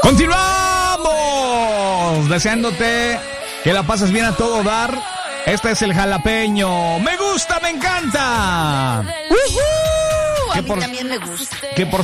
Continuamos deseándote que la pases bien a todo dar. Este es el jalapeño. Me gusta, me encanta. A mí también me gusta. Que por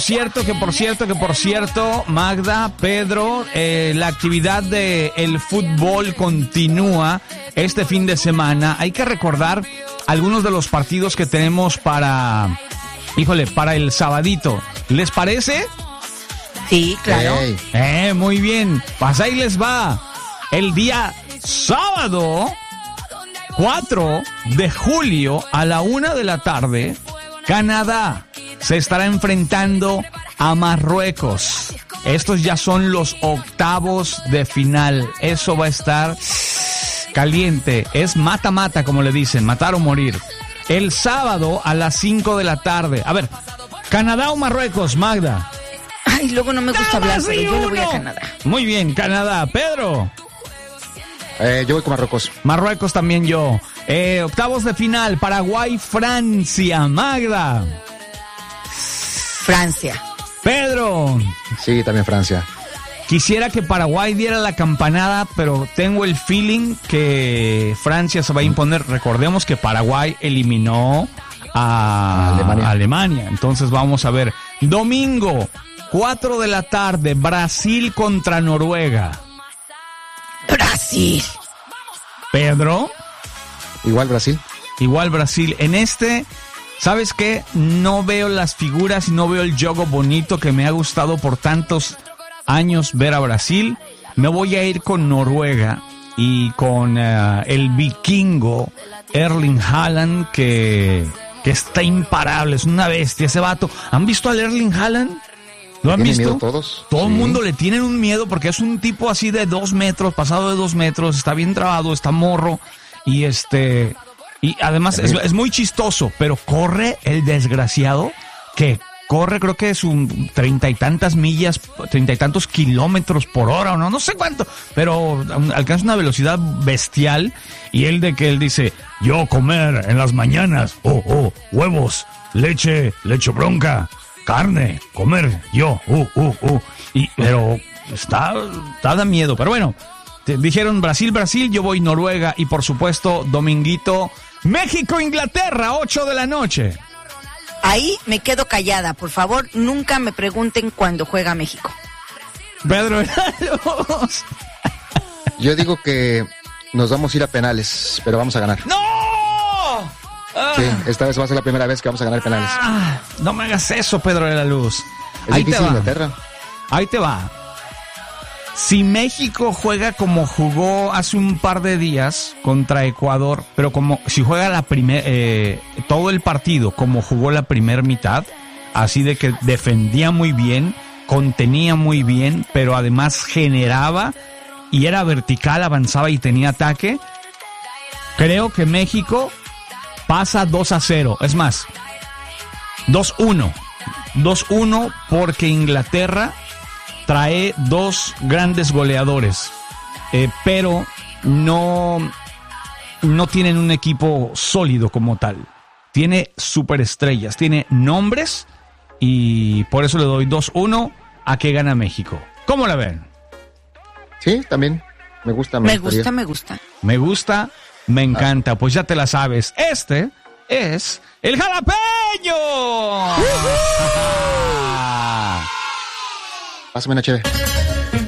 cierto, Magda, Pedro, la actividad del fútbol continúa este fin de semana. Hay que recordar algunos de los partidos que tenemos para el sabadito. ¿Les parece? Sí, claro. Muy bien. Pues ahí les va. El día sábado 4 de julio a la 1 de la tarde, Canadá se estará enfrentando a Marruecos. Estos ya son los octavos de final. Eso va a estar caliente. Es mata-mata, como le dicen, matar o morir. El sábado a las 5 de la tarde. A ver, ¿Canadá o Marruecos, Magda? Ay, luego no me gusta hablar, pero yo le voy a Canadá. Muy bien, Canadá. Pedro. Yo voy con Marruecos. Marruecos también yo. Octavos de final, Paraguay, Francia. Magda. Francia. Pedro. Sí, también Francia. Quisiera que Paraguay diera la campanada, pero tengo el feeling que Francia se va a imponer. Recordemos que Paraguay eliminó a Alemania. Entonces vamos a ver. Domingo, 4 de la tarde, Brasil contra Noruega. Brasil. Pedro. Igual Brasil. Igual Brasil. En este, ¿sabes qué? No veo las figuras y no veo el juego bonito que me ha gustado por tantos años ver a Brasil. Me voy a ir con Noruega y con el vikingo Erling Haaland que está imparable. Es una bestia ese vato. ¿Han visto al Erling Haaland? ¿Lo han visto? Miedo todos. Todo el mundo le tienen un miedo porque es un tipo así de 2 metros, pasado de 2 metros, está bien trabado, está morro y y además es muy chistoso, pero corre el desgraciado que corre, creo que es un 30 y tantas millas, 30 y tantos kilómetros por hora o no sé cuánto, pero alcanza una velocidad bestial y él dice, yo comer en las mañanas, huevos, leche bronca, carne, comer, yo, pero está da miedo, pero bueno, dijeron Brasil, yo voy Noruega y por supuesto, dominguito, México, Inglaterra, 8 de la noche. Ahí me quedo callada, por favor, nunca me pregunten cuándo juega México. Pedro, yo digo que nos vamos a ir a penales, pero vamos a ganar. ¡No! Sí, esta vez va a ser la primera vez que vamos a ganar penales. No me hagas eso, Pedro de la Luz. Ahí te va. Inglaterra. Ahí te va. Si México juega como jugó hace un par de días contra Ecuador, pero como si juega todo el partido como jugó la primera mitad, así de que defendía muy bien, contenía muy bien, pero además generaba y era vertical, avanzaba y tenía ataque, creo que México pasa 2-0, es más, 2-1 porque Inglaterra trae 2 grandes goleadores, pero no tienen un equipo sólido como tal. Tiene superestrellas, tiene nombres y por eso le doy 2-1 a que gana México. ¿Cómo la ven? Sí, también. Me gusta. Me gusta. Me gusta, me encanta. Pues ya te la sabes. Este es el jalapeño. Pásame una chévere.